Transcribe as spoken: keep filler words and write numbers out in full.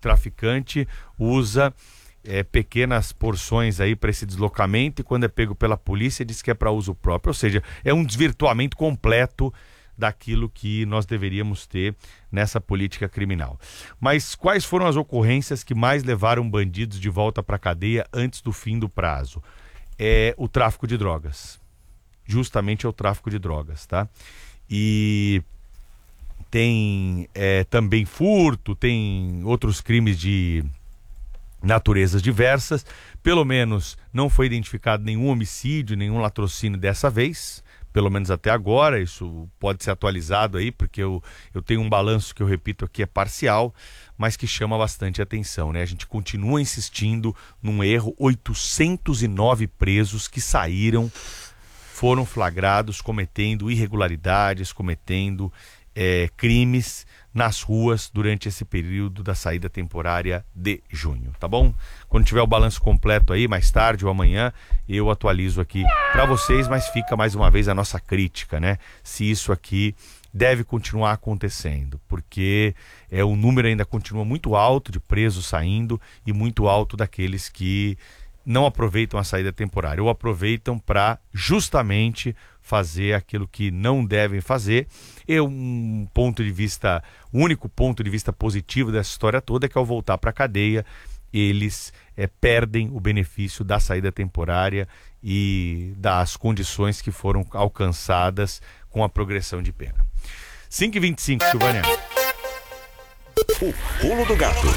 traficante usa é, pequenas porções aí para esse deslocamento, e quando é pego pela polícia diz que é para uso próprio. Ou seja, é um desvirtuamento completo daquilo que nós deveríamos ter nessa política criminal. Mas quais foram as ocorrências que mais levaram bandidos de volta para a cadeia antes do fim do prazo? É o tráfico de drogas. Justamente é o tráfico de drogas, tá? E tem é, também furto, tem outros crimes de naturezas diversas. Pelo menos não foi identificado nenhum homicídio, nenhum latrocínio dessa vez, pelo menos até agora. Isso pode ser atualizado aí, porque eu, eu tenho um balanço que eu repito aqui, é parcial, mas que chama bastante atenção, né? A gente continua insistindo num erro. Oitocentos e nove presos que saíram foram flagrados cometendo irregularidades, cometendo é, crimes nas ruas durante esse período da saída temporária de junho, tá bom? Quando tiver o balanço completo aí, mais tarde ou amanhã, eu atualizo aqui para vocês, mas fica mais uma vez a nossa crítica, né? Se isso aqui deve continuar acontecendo, porque é, o número ainda continua muito alto de presos saindo e muito alto daqueles que não aproveitam a saída temporária, ou aproveitam para justamente fazer aquilo que não devem fazer. E um ponto de vista, o único ponto de vista positivo dessa história toda é que ao voltar para a cadeia, eles é, perdem o benefício da saída temporária e das condições que foram alcançadas com a progressão de pena. cinco e vinte e cinco, Silvânia. O pulo do gato.